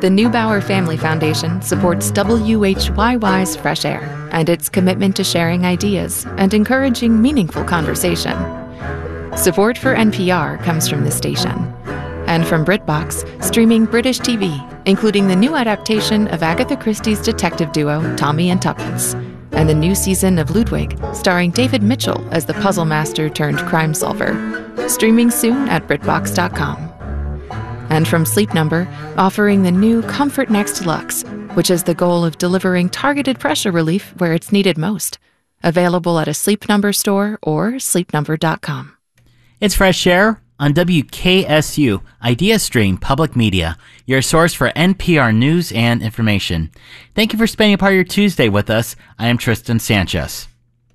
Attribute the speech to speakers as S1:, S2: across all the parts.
S1: The Neubauer Family Foundation supports WHYY's Fresh Air and its commitment to sharing ideas and encouraging meaningful conversation. Support for NPR comes from the station. And from BritBox, streaming British TV, including the new adaptation of Agatha Christie's detective duo Tommy and Tuppence, and the new season of Ludwig, starring David Mitchell as the puzzle master turned crime solver. Streaming soon at BritBox.com. And from Sleep Number, offering the new Comfort Next Luxe, which has the goal of delivering targeted pressure relief where it's needed most. Available at a Sleep Number store or sleepnumber.com.
S2: It's Fresh Air on WKSU, IdeaStream Public Media, your source for NPR news and information. Thank you for spending a part of your Tuesday with us. I am Tristan Sanchez.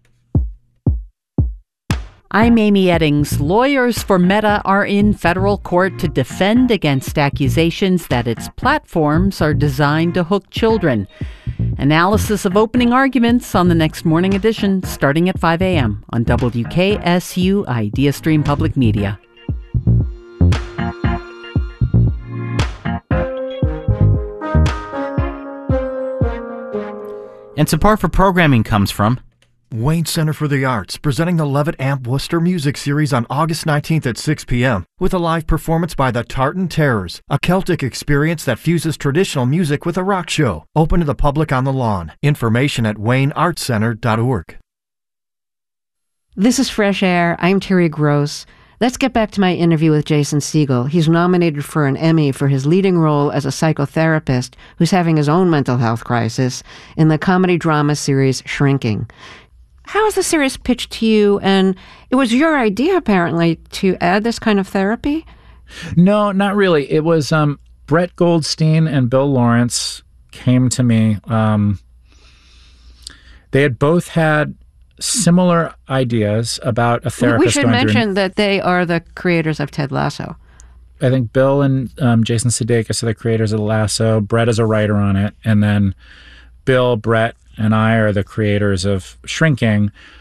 S3: I'm Amy Eddings. Lawyers for Meta are in federal court to defend against accusations that its platforms are designed to hook children. Analysis of opening arguments on the next morning edition, starting at 5 a.m. on WKSU IdeaStream Public Media.
S2: And support for programming comes from
S4: Wayne Center for the Arts, presenting the Levitt Amp Worcester Music Series on August 19th at 6 p.m. with a live performance by the Tartan Terrors, a Celtic experience that fuses traditional music with a rock show. Open to the public on the lawn. Information at wayneartscenter.org.
S5: This is Fresh Air. I'm Terry Gross. Let's get back to my interview with Jason Segel. He's nominated for an Emmy for his leading role as a psychotherapist who's having his own mental health crisis in the comedy drama series Shrinking. How was the series pitched to you? And it was your idea, apparently, to add this kind of therapy?
S6: No, not really. It was Brett Goldstein and Bill Lawrence came to me. They had both had similar ideas about a therapist.
S5: We should mention that they are the creators of Ted Lasso.
S6: I think Bill and Jason Sudeikis are the creators of Lasso. Brett is a writer on it. And then Bill, Brett, and I are the creators of Shrinking.